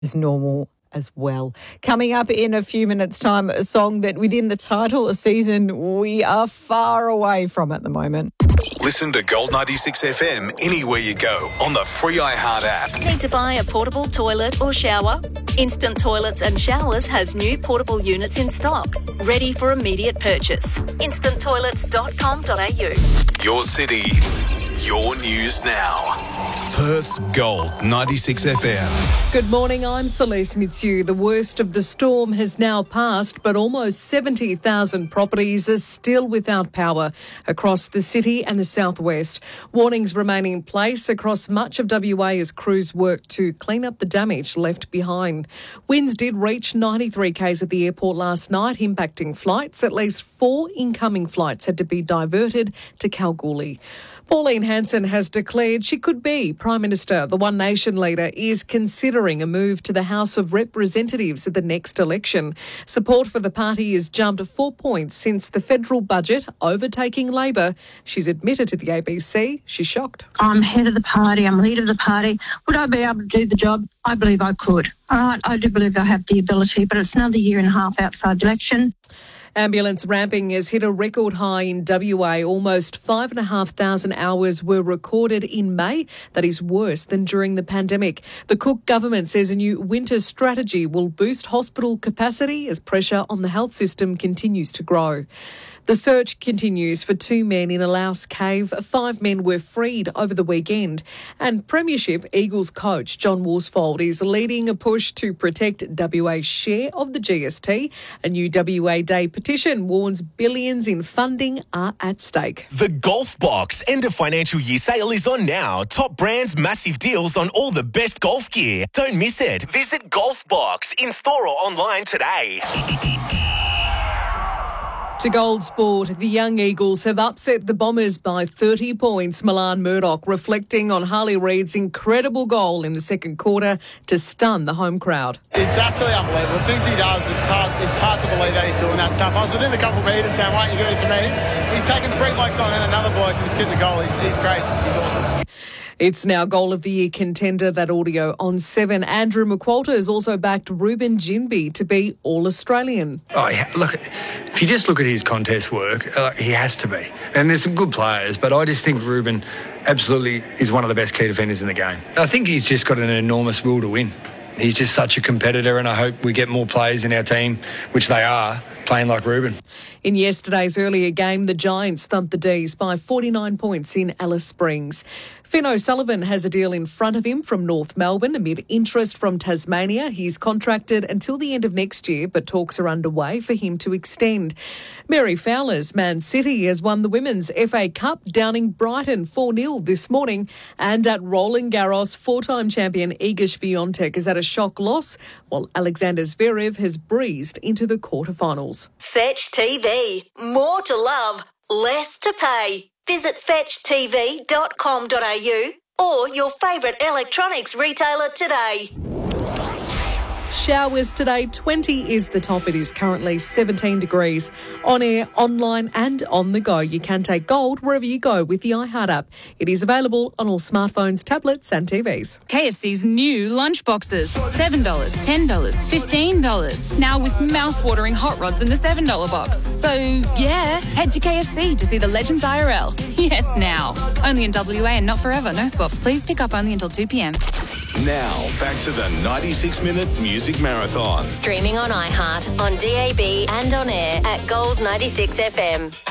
is normal as well. Coming up in a few minutes' time, a song that within the title, a season we are far away from at the moment. Listen to Gold 96 FM anywhere you go on the free iHeart app. Need to buy a portable toilet or shower? Instant Toilets and Showers has new portable units in stock, ready for immediate purchase. instanttoilets.com.au. Your city, your news now. Perth's Gold 96 FM. Good morning, I'm Celeste Mitsu. The worst of the storm has now passed, but almost 70,000 properties are still without power across the city and the southwest. Warnings remain in place across much of WA as crews work to clean up the damage left behind. Winds did reach 93 k's at the airport last night, impacting flights. At least 4 incoming flights had to be diverted to Kalgoorlie. Pauline Hanson has declared she could be Prime Minister. The One Nation leader is considering a move to the House of Representatives at the next election. Support for the party has jumped 4 points since the federal budget overtaking Labor. She's admitted to the ABC she's shocked. I'm head of the party, I'm leader of the party. Would I be able to do the job? I believe I could. All right, I do believe I have the ability, but it's another year and a half outside the election. Ambulance ramping has hit a record high in WA. Almost 5,500 hours were recorded in May. That is worse than during the pandemic. The Cook government says a new winter strategy will boost hospital capacity as pressure on the health system continues to grow. The search continues for 2 men in a Laos cave. 5 men were freed over the weekend. And Premiership Eagles coach John Worsfold is leading a push to protect WA's share of the GST. A new WA Day petition warns billions in funding are at stake. The Golf Box end of financial year sale is on now. Top brands, massive deals on all the best golf gear. Don't miss it. Visit Golf Box in store or online today. To Gold Sport, the young Eagles have upset the Bombers by 30 points. Milan Murdoch reflecting on Harley Reid's incredible goal in the second quarter to stun the home crowd. It's absolutely unbelievable. The things he does, it's hard to believe that he's doing that stuff. I was within a couple of metres saying, why aren't you giving it to me? He's taken 3 blokes on and another bloke and he's kicked the goal. He's great. He's awesome. It's now Goal of the Year contender, that audio on 7. Andrew McQualter has also backed Ruben Ginbey to be All-Australian. Oh, yeah, look, if you just look at his contest work, he has to be. And there's some good players, but I just think Ruben absolutely is one of the best key defenders in the game. I think he's just got an enormous will to win. He's just such a competitor, and I hope we get more players in our team, which they are, playing like Ruben. In yesterday's earlier game, the Giants thumped the D's by 49 points in Alice Springs. Finn O'Sullivan has a deal in front of him from North Melbourne amid interest from Tasmania. He's contracted until the end of next year, but talks are underway for him to extend. Mary Fowler's Man City has won the Women's FA Cup, downing Brighton 4-0 this morning. And at Roland Garros, 4-time champion Iga Swiatek has had a shock loss, while Alexander Zverev has breezed into the quarterfinals. Fetch TV. More to love, less to pay. Visit fetchtv.com.au or your favourite electronics retailer today. Showers today, 20 is the top. It is currently 17 degrees. On air, online and on the go. You can take Gold wherever you go with the iHeart app. It is available on all smartphones, tablets and TVs. KFC's new lunch boxes. $7, $10, $15. Now with mouth-watering hot rods in the $7 box. So, yeah, head to KFC to see the Legends IRL. Yes, now. Only in WA and not forever. No swaps. Please pick up only until 2 p.m. Now, back to the 96-minute music marathon. Streaming on iHeart, on DAB and on air at Gold 96 FM.